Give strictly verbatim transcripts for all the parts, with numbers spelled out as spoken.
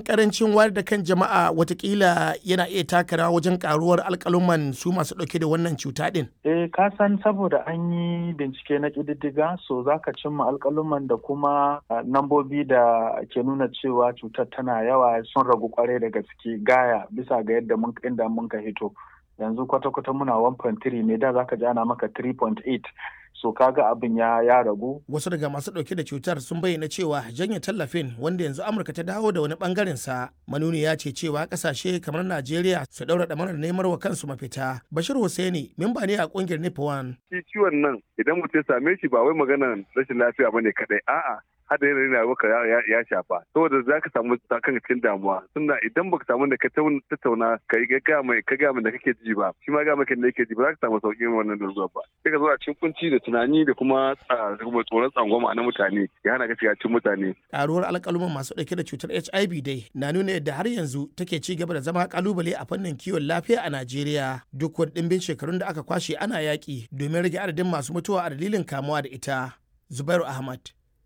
karancin wayar da kan jama'a watakila yana iya taka rawa wajen karuwar alƙaluman su masu ɗauke da wannan cuta ɗin? Eh, ka san saboda an yi bincike na ƙididdiga, so za ka cimma alƙaluman da kuma nambobi da ke nuna cewa cutar tana yawa sun ragu kwarai da gaske gaya bisa ga yadda mun inda mun ka hito. Yanzu kwata-kwata muna one point three ne, da za ka ji ana maka three point eight. So kaga abin ya ya ragu. Wasu daga masu dauke da cutar sun bayyana cewa janye tallafin wanda yanzu Amurka ta dawo da wani bangaren sa manuni ya ce cewa kasashe kamar Najeriya su daura damarar neman wa kansu mafita. Bashir Hussaini memba ne a kungiyar Nipawan. Shi ciwon nan idan mutum ya same shi ba wai maganar rashin lafiya bane kadai, a'a hada yanayin rayuwarka ya shafa saboda za ka samu kan cikin damuwa tunda idan baka samu da ka tattauna ka yi ga mai ka ga mai da kake ji ba shi ma ga mai da yake ji ba za ka samu sauƙin wannan daruruwa ba sai ka zo a cikin kunci da tunani da kuma tsoron tsangwama na mutane ya hana ka shiga cikin mutane. Karuwar alƙaluman masu ɗauke da cutar H I V dai na nuna yadda har yanzu take ci gaba da zama kalubale a fannin kiwon lafiya a Najeriya duk wani ɗimbin shekarun da aka kwashe ana yaƙi domin rage adadin masu mutuwa a dalilin kamuwa da ita. Zubairu Ahmad,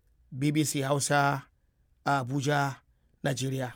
B B C Hausa, a Abuja, Najeriya.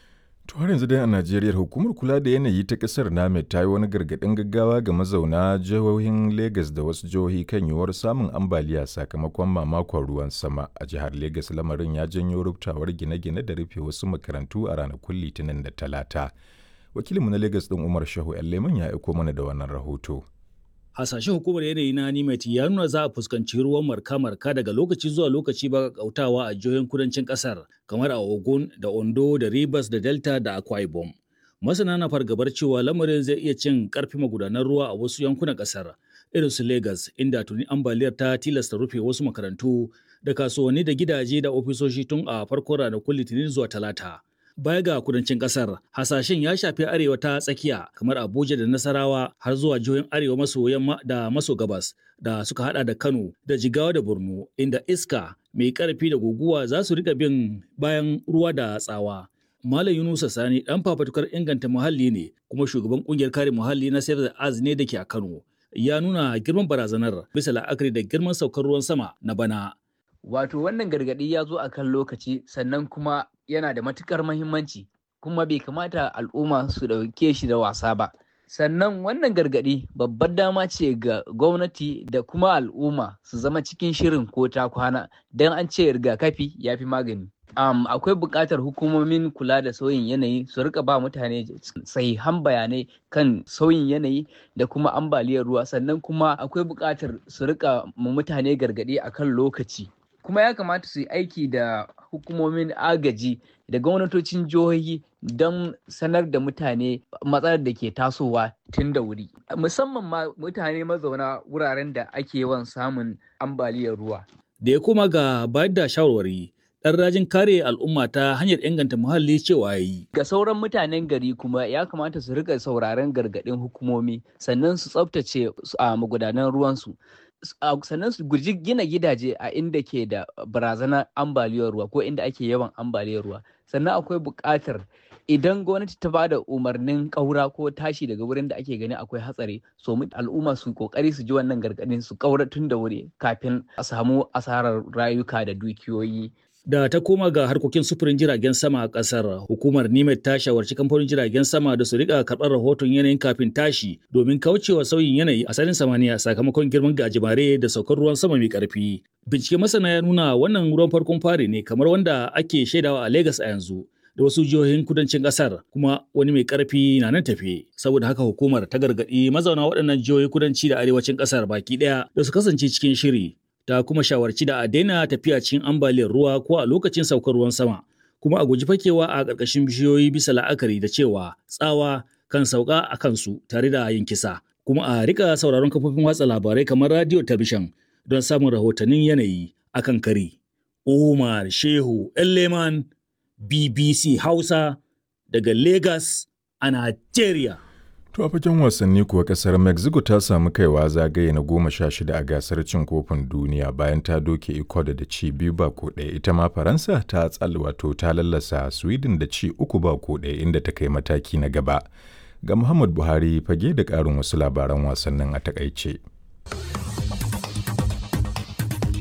To har yanzu dai a Najeriya hukumar kula da yanayi ta kasar NAMED ta yi wani gargaɗin gaggawa ga mazauna jihohin Legas da wasu jihohi kan yiwuwar samun ambaliya sakamakon mamakon ruwan sama. A jihar Legas lamarin ya janyo rubtawar gine-gine da rufe wasu makarantu a ranakun Litinin da Talata. Wakilinmu na Legas ɗin Umar Shehu Leman ya aiko mana da wannan rahoto. Hasashen hukumar yanayi na NIMET ya nuna za a fuskanci ruwan marka-marka daga lokaci zuwa lokaci ba kautawa a jihohin kudancin kasar kamar a Ogun da Ondo da Rivers da Delta da Akwa Ibom. Masana na fargabar cewa lamarin zai iya cin karfi magudanan ruwa a wasu yankunan kasar irin su Lagos inda tuni ambaliyar ta tilasta rufe wasu makarantu da kasuwanni da gidaje da ofisoshi tun a farkon ranakun Litinin zuwa Talata. Baya ga kudancin kasar, hasashen ya shafi arewa ta tsakiya kamar Abuja da Nasarawa har zuwa jihohin arewa maso yamma da maso gabas da suka hada da Kano da Jigawa da Borno inda iska mai karfi da guguwa za su rika bin bayan ruwa da tsawa. Malam Yunusa Sani dan fafatukar inganta muhalli ne kuma shugaban kungiyar kare muhalli na Save the Earth ne da ke a Kano. Ya nuna girman barazanar bisa la'akari da girman saukar ruwan sama na bana. Wato wannan gargaɗi ya zo a kan lokaci sannan kuma yana da matukar mahimmanci kuma bai kamata al'umma su ɗauke shi da wasa ba. Sannan wannan gargaɗi babbar dama ce ga gwamnati da kuma al'umma su zama cikin shirin ko ta kwana don an ce rigakafi ya fi magani. Um, akwai buƙatar hukumomin kula da sauyin yanayi su rika ba mutane sahihan bayanai kan sauyin yanayi da kuma ambaliyar ruwa sannan kuma akwai buƙatar su rika mu mutane gargaɗi akan lokaci. Kuma ya kamata su yi aiki da hukumomin agaji da gwamnatocin jihohi don sanar da mutane matsalar da ke tasowa tun da wuri. Musamman ma mutane mazauna wuraren da ake yawan samun ambaliyar ruwa. Da ya koma ga bayar da shawarwari, ɗan rajin kare al'umma ta hanyar inganta muhalli cewa yi. Ga sauran mutanen gari kuma ya kamata su rika sauraron gargaɗin hukumomi sannan su tsaftace a magudanan ruwansu. sannan su guji gina gidaje a inda ke da barazanar ambaliyar ruwa ko inda ake yawan ambaliyar ruwa sannan akwai buƙatar idan gwamnati ta bada umarnin ƙaura ko tashi daga wurin da ake gani akwai hatsari so al'umma su kokari su ji wannan gargaɗin su ƙaura tun da wuri kafin a samu asarar rayuka da dukiyoyi. Da ta koma ga harkokin sufurin jiragen sama a ƙasar, hukumar NIMET ta shawarci kamfanin jiragen sama da su rika karɓar rahoton yanayin kafin tashi domin kaucewa sauyin yanayi a sararin samaniya sakamakon girman gajimare da saukar ruwan sama mai ƙarfi. Bincike masana ya nuna wannan ruwan farkon fari ne kamar wanda ake shaidawa a Legas a yanzu da wasu jihohin kudancin ƙasar kuma wani mai ƙarfi na nan tafe. Saboda haka hukumar ta gargaɗi mazauna waɗannan jihohin kudanci da arewacin ƙasar baki ɗaya da su kasance cikin shiri. Ta kuma shawarci da a daina tafiya cikin ambaliyar ruwa ko a lokacin saukar ruwan sama kuma a guji fakewa a ƙarƙashin bishiyoyi bisa la'akari da cewa tsawa kan sauka a kansu tare da yin kisa kuma a rika sauraron kafofin watsa labarai kamar radio talabishin don samun rahotannin yanayi akan kari. Umar Shehu Leman, B B C Hausa daga Lagos a Najeriya. To a fagen wasanni kuwa kasar Mexico ta samu kaiwa zagaye na goma sha shida a gasar cin kofin duniya bayan ta doke Ecuador da ci biyu ba ko ɗaya. Ita ma Faransa ta tsal wato ta lallasa Sweden da ci uku ba ko ɗaya inda ta kai mataki na gaba. Ga Muhammad Buhari fage da ƙarin wasu labaran wasannin a takaice.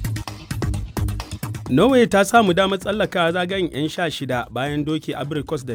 Norway ta samu damar tsallaka zagayen 'yan sha shida bayan doki Abrikos da